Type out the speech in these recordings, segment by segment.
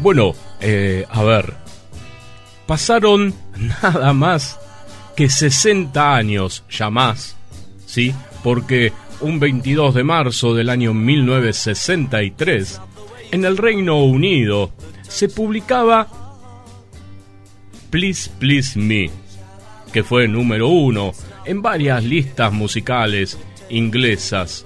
Bueno, a ver, pasaron nada más que 60 años, ya más, ¿sí? Porque un 22 de marzo del año 1963, en el Reino Unido, se publicaba Please Please Me, que fue número 1 en varias listas musicales inglesas.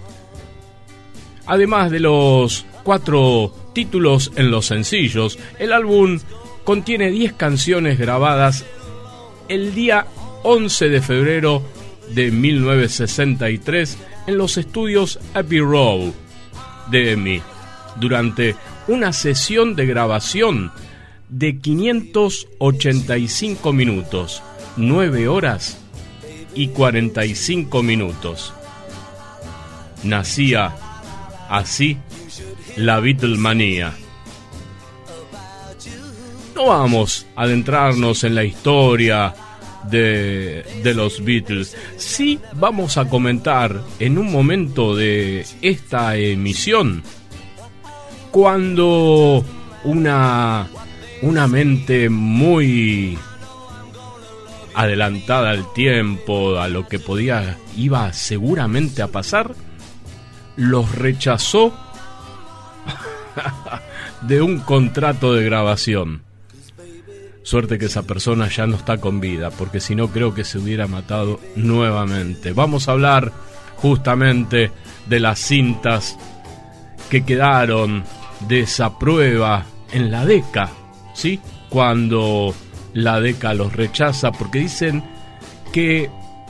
Además de los 4 títulos en los sencillos, el álbum contiene 10 canciones grabadas el día 11 de febrero de 1963 en los estudios Abbey Road de EMI, durante una sesión de grabación de 585 minutos, 9 horas y 45 minutos. Nacía así la Beatlemanía. No vamos a adentrarnos en la historia de los Beatles. Sí vamos a comentar en un momento de esta emisión cuando una mente muy adelantada al tiempo, a lo que iba seguramente a pasar, los rechazó de un contrato de grabación. Suerte que esa persona ya no está con vida, porque si no creo que se hubiera matado nuevamente. Vamos a hablar justamente de las cintas que quedaron de esa prueba en la Decca, ¿sí? Cuando la Decca los rechaza, porque dicen que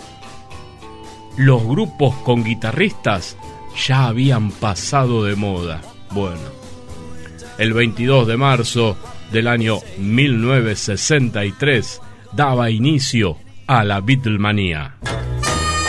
los grupos con guitarristas ya habían pasado de moda. Bueno, el 22 de marzo del año 1963 daba inicio a la Beatlemanía.